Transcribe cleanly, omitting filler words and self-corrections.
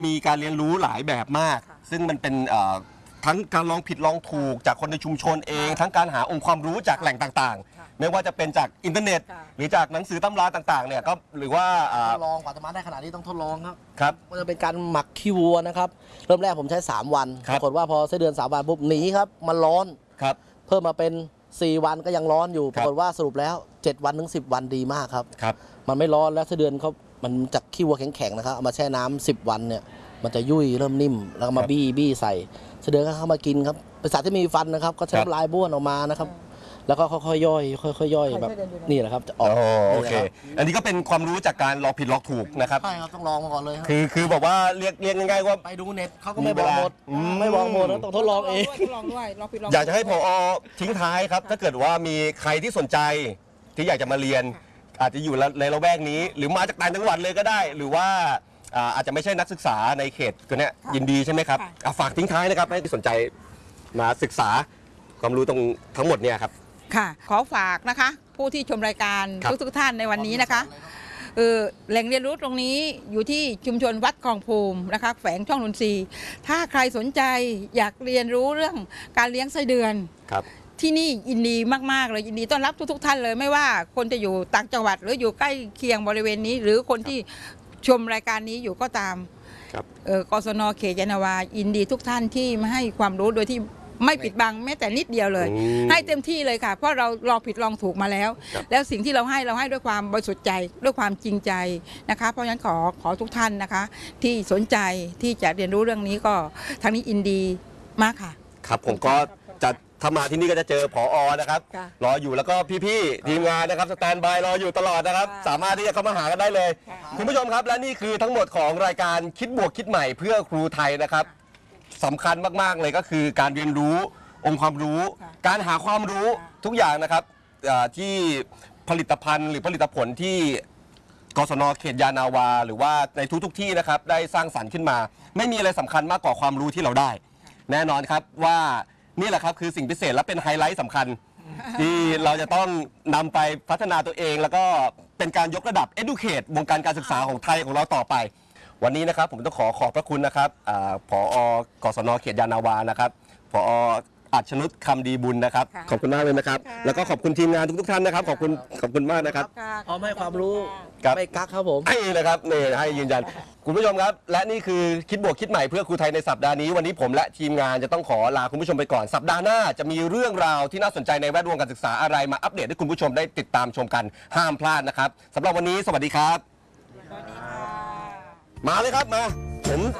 มีการเรียนรู้หลายแบบมากซึ่งมันเป็นทั้งการลองผิดลองถูกจากคนในชุมชนเองทั้งการหาองค์ความรู้จากแหล่งต่างๆไม่ว่าจะเป็นจากอินเทอร์เน็ตหรือจากหนังสือตำราต่างๆเนี่ยก็หรือว่าทดลองกว่าจะมาได้ขนาดนี้ต้องทดลองครับมันจะเป็นการหมักขี้วัวนะครับเริ่มแรกผมใช้3 วันปรากฏว่าพอใช้เดือน3 วันปุ๊บหนีครับมันร้อนครับเพิ่มมาเป็น4 วันก็ยังร้อนอยู่ปรากฏว่าสรุปแล้ว7 วันถึง10 วันดีมากครับมันไม่ร้อนแล้วไส้เดือนเขามันจากขี้วัวแข็งๆนะครับเอามาแช่น้ำ10 วันเนี่ยมันจะยุ่ยเริ่มนิ่มแล้วก็มาบี้ใส่ไส้เดือนก็เข้ามากินครับเป็นสัตว์ที่มีฟันนะครับก็ใช้น้ำลายบ้วนออกมานะครับแล้วก็ค่อยๆย่อยค่อยๆย่อยแบบนี่แหละครับจะออกโอเคอันนี้ก็เป็นความรู้จากการลองผิดลองถูกนะครับใช่ครับต้องลองมาก่อนเลยคือบอกว่าเรียกง่ายๆว่าไปดูเน็ตเขาก็ไม่บอกหมดต้องทดลองเองลองด้วยลองผิดลองอยากจะให้ผอ.ทิ้งท้ายครับถ้าเกิดว่ามีใครที่สนใจที่อยากจะมาเรียนอาจจะอยู่ในละแวกนี้หรือมาจากต่างจังหวัดเลยก็ได้หรือว่าอาจจะไม่ใช่นักศึกษาในเขตตัวเนี้ยยินดีใช่ไหมครับฝากทิ้งท้ายนะครับให้ที่สนใจมาศึกษาความรู้ตรงทั้งหมดเนี่ยครับค่ะขอฝากนะคะผู้ที่ชมรายการทุกท่านในวันนี้นะคะแหล่งเรียนรู้ตรงนี้อยู่ที่ชุมชนวัดคลองภูมินะคะแฝงช่องนนทรีย์ถ้าใครสนใจอยากเรียนรู้เรื่องการเลี้ยงไส้เดือนที่นี่ยินดีมากๆเลยยินดีต้อนรับทุกท่านเลยไม่ว่าคนจะอยู่ต่างจังหวัดหรืออยู่ใกล้เคียงบริเวณนี้หรือคนที่ชมรายการนี้อยู่ก็ตามกศน.เขตยานนาวายินดีทุกท่านที่มาให้ความรู้โดยที่ไม่ปิดบังแม้แต่นิดเดียวเลยให้เต็มที่เลยค่ะเพราะเราลองผิดลองถูกมาแล้วแล้วสิ่งที่เราให้ด้วยความบริสุทธิ์ใจด้วยความจริงใจนะคะเพราะฉะนั้นขอทุกท่านนะคะที่สนใจที่จะเรียนรู้เรื่องนี้ก็ทางนี้ยินดีมากค่ะครับผมก็จะถ้ามาที่นี่ก็จะเจอผอ.นะครับรออยู่แล้วก็พี่ๆทีมงานนะครับสแตนบายรออยู่ตลอดนะครับสามารถที่จะเข้ามาหากันได้เลยคุณผู้ชมครับและนี่คือทั้งหมดของรายการคิดบวกคิดใหม่เพื่อครูไทยนะครับสำคัญมากๆเลยก็คือการเรียนรู้องค์ความรู้การหาความรู้ทุกอย่างนะครับที่ผลิตภัณฑ์หรือผลิตผลที่กศน.เขตยานนาวาหรือว่าในทุกที่นะครับได้สร้างสรรค์ขึ้นมาไม่มีอะไรสำคัญมากกว่าความรู้ที่เราได้แน่นอนครับว่านี่แหละครับคือสิ่งพิเศษและเป็นไฮไลท์สำคัญที่เราจะต้องนำไปพัฒนาตัวเองแล้วก็เป็นการยกระดับ educate วงการการศึกษาของไทยของเราต่อไปวันนี้นะครับผมต้องขอบพระคุณนะครับผอ.กศน.เขตยานนาวานะครับผอ.อัชนุชคำดีบุญนะครับขอบคุณมากเลยนะครับแล้วก็ขอบคุณทีมงานทุกท่านนะครับขอบคุณมากนะครับพร้อมให้ความรู้ไม่กักครับผมให้นะครับนี่ให้ยืนยันคุณผู้ชมครับและนี่คือคิดบวกคิดใหม่เพื่อครูไทยในสัปดาห์นี้วันนี้ผมและทีมงานจะต้องขอลาคุณผู้ชมไปก่อนสัปดาห์หน้าจะมีเรื่องราวที่น่าสนใจในแวดวงการศึกษาอะไรมาอัปเดตให้คุณผู้ชมได้ติดตามชมกันห้ามพลาดนะครับสำหรับวันนี้สวัสดีครับมาเลยครับมาผม